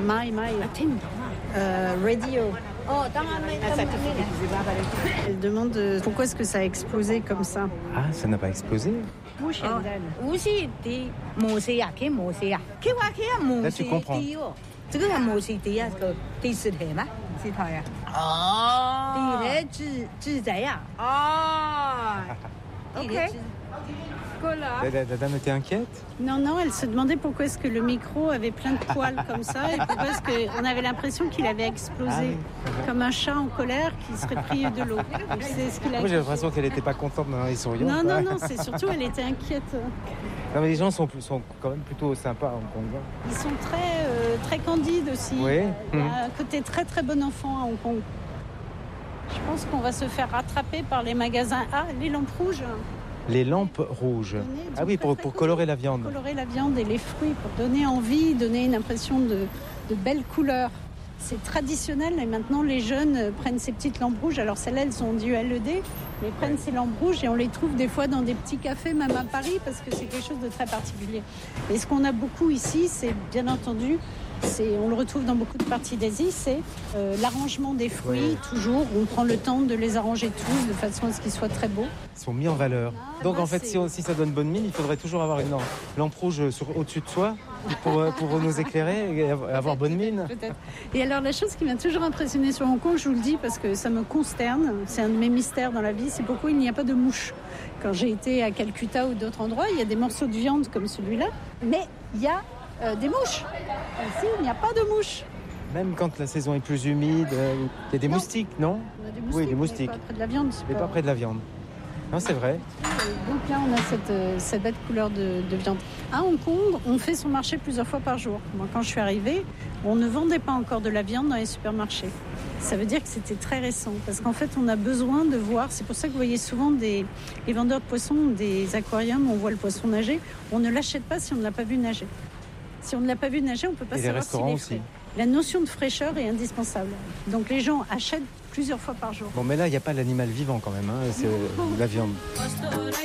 My Radio. Elle demande pourquoi est-ce que ça a explosé comme ça. Ah, ça n'a pas explosé. Là, tu comprends. La dame était inquiète? Non, elle se demandait pourquoi est-ce que le micro avait plein de poils comme ça et pourquoi est-ce qu'on avait l'impression qu'il avait explosé comme un chat en colère qui serait pris de l'eau. C'est ce qu'il a. Moi, j'ai l'impression qu'elle n'était pas contente dans les souriants. Non, c'est surtout elle était inquiète. Non, mais les gens sont quand même plutôt sympas à Hong Kong. Ils sont très candides aussi. Oui. Il y a un côté très très bon enfant à Hong Kong. Je pense qu'on va se faire rattraper par les magasins. Ah, les lampes rouges. Les lampes rouges. Ah oui, pour colorer la viande. Colorer la viande et les fruits, pour donner envie, donner une impression de belles couleurs. C'est traditionnel et maintenant les jeunes prennent ces petites lampes rouges. Alors celles-là, elles sont dues LED, mais ils prennent ces lampes rouges et on les trouve des fois dans des petits cafés, même à Paris, parce que c'est quelque chose de très particulier. Et ce qu'on a beaucoup ici, c'est bien entendu, on le retrouve dans beaucoup de parties d'Asie, c'est l'arrangement des fruits, toujours. On prend le temps de les arranger tous de façon à ce qu'ils soient très beaux. Ils sont mis en valeur. Donc en fait, si ça donne bonne mine, il faudrait toujours avoir une lampe rouge au-dessus de soi pour nous éclairer et avoir bonne mine. Peut-être. Et alors la chose qui m'a toujours impressionnée sur Hong Kong, je vous le dis parce que ça me consterne, c'est un de mes mystères dans la vie, c'est pourquoi il n'y a pas de mouches. Quand j'ai été à Calcutta ou d'autres endroits, il y a des morceaux de viande comme celui-là, mais il y a des mouches. Ici, il n'y a pas de mouches. Même quand la saison est plus humide, il y a des moustiques, non? On a des moustiques, oui, des moustiques. Mais pas près de la viande. Mais pas près de la viande. Non, c'est vrai. Donc là, on a cette belle couleur de viande. À Hong Kong, on fait son marché plusieurs fois par jour. Moi, quand je suis arrivée, on ne vendait pas encore de la viande dans les supermarchés. Ça veut dire que c'était très récent. Parce qu'en fait, on a besoin de voir. C'est pour ça que vous voyez souvent les vendeurs de poissons, des aquariums, on voit le poisson nager. On ne l'achète pas si on ne l'a pas vu nager. Si on ne l'a pas vu nager, on ne peut pas savoir s'il est frais. La notion de fraîcheur est indispensable. Donc les gens achètent plusieurs fois par jour. Bon, mais là, il n'y a pas l'animal vivant quand même, c'est la viande.